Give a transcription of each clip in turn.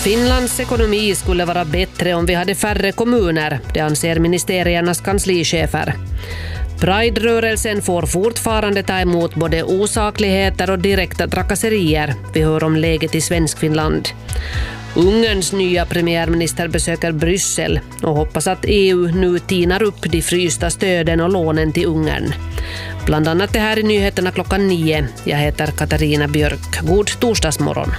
Finlands ekonomi skulle vara bättre om vi hade färre kommuner, det anser ministeriernas kanslichefer. Pride-rörelsen får fortfarande ta emot både osakligheter och direkta trakasserier. Vi hör om läget i Svenskfinland. Ungerns nya premiärminister besöker Bryssel och hoppas att EU nu tinar upp de frysta stöden och lånen till Ungern. Bland annat det här i nyheterna 9. Jag heter Katarina Björk. God torsdagsmorgon.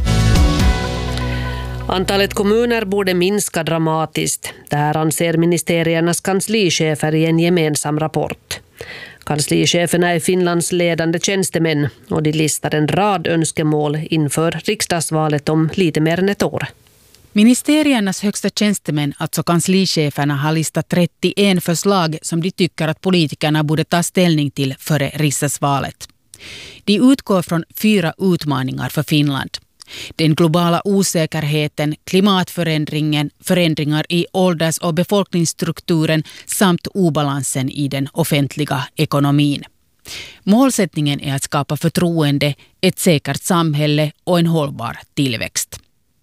Antalet kommuner borde minska dramatiskt. Det här anser ministeriernas kanslichefer i en gemensam rapport. Kanslicheferna är Finlands ledande tjänstemän och de listar en rad önskemål inför riksdagsvalet om lite mer än ett år. Ministeriernas högsta tjänstemän, alltså kanslicheferna, har listat 31 förslag som de tycker att politikerna borde ta ställning till före riksdagsvalet. De utgår från 4 utmaningar för Finland. Den globala osäkerheten, klimatförändringen, förändringar i ålders- och befolkningsstrukturen samt obalansen i den offentliga ekonomin. Målsättningen är att skapa förtroende, ett säkert samhälle och en hållbar tillväxt.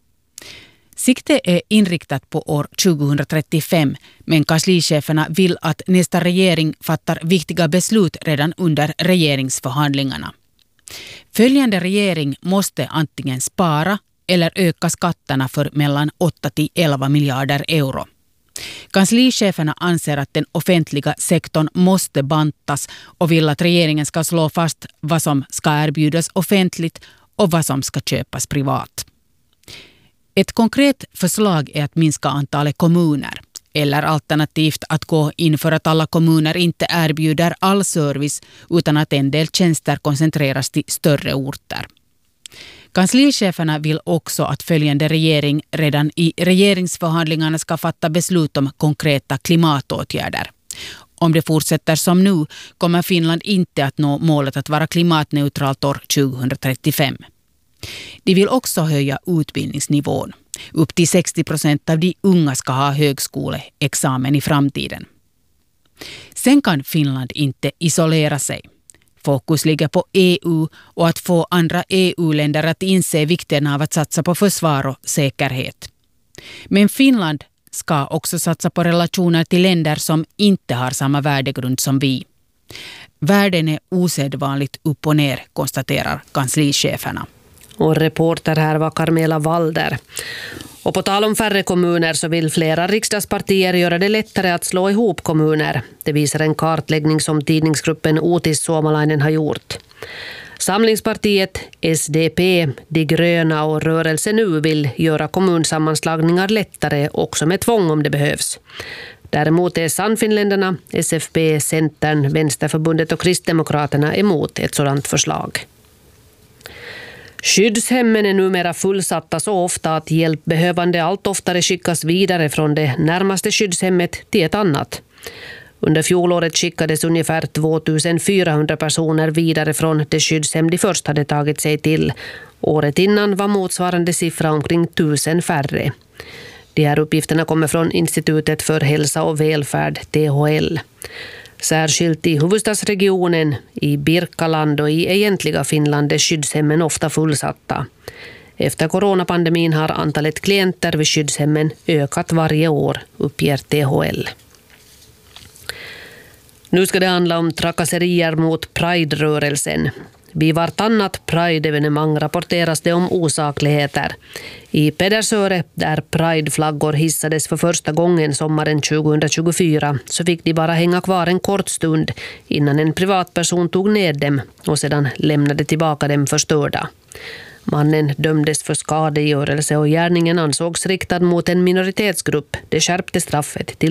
Sikte är inriktat på år 2035, men kanslicheferna vill att nästa regering fattar viktiga beslut redan under regeringsförhandlingarna. Följande regering måste antingen spara eller öka skatterna för mellan 8 till 11 miljarder euro. Kanslicheferna anser att den offentliga sektorn måste bantas och vill att regeringen ska slå fast vad som ska erbjudas offentligt och vad som ska köpas privat. Ett konkret förslag är att minska antalet kommuner, eller alternativt att gå in för att alla kommuner inte erbjuder all service utan att en del tjänster koncentreras till större orter. Kanslicheferna vill också att följande regering redan i regeringsförhandlingarna ska fatta beslut om konkreta klimatåtgärder. Om det fortsätter som nu kommer Finland inte att nå målet att vara klimatneutralt år 2035. De vill också höja utbildningsnivån. Upp till 60% av de unga ska ha högskoleexamen i framtiden. Sen kan Finland inte isolera sig. Fokus ligger på EU och att få andra EU-länder att inse vikten av att satsa på försvar och säkerhet. Men Finland ska också satsa på relationer till länder som inte har samma värdegrund som vi. Världen är osedvanligt upp och ner, konstaterar kanslicheferna. Och reporter här var Carmela Walder. Och på tal om färre kommuner så vill flera riksdagspartier göra det lättare att slå ihop kommuner. Det visar en kartläggning som tidningsgruppen Otis Suomalainen har gjort. Samlingspartiet, SDP, De gröna och Rörelse nu vill göra kommunsammanslagningar lättare också med tvång om det behövs. Däremot är Sannfinländarna, SFP, Centern, Vänsterförbundet och Kristdemokraterna emot ett sådant förslag. Skyddshemmen är numera fullsatta så ofta att hjälpbehövande allt oftare skickas vidare från det närmaste skyddshemmet till ett annat. Under fjolåret skickades ungefär 2400 personer vidare från det skyddshem de först hade tagit sig till. Året innan var motsvarande siffra omkring 1000 färre. De här uppgifterna kommer från Institutet för hälsa och välfärd, THL. Särskilt i huvudstadsregionen, i Birkaland och i egentliga Finland är skyddshemmen ofta fullsatta. Efter coronapandemin har antalet klienter vid skyddshemmen ökat varje år, uppger THL. Nu ska det handla om trakasserier mot Pride-rörelsen. Vid vartannat Pride-evenemang rapporteras det om osakligheter. I Pedersöre, där Pride-flaggor hissades för första gången sommaren 2024, så fick de bara hänga kvar en kort stund innan en privatperson tog ner dem och sedan lämnade tillbaka dem förstörda. Mannen dömdes för skadegörelse och gärningen ansågs riktad mot en minoritetsgrupp. Det skärpte straffet till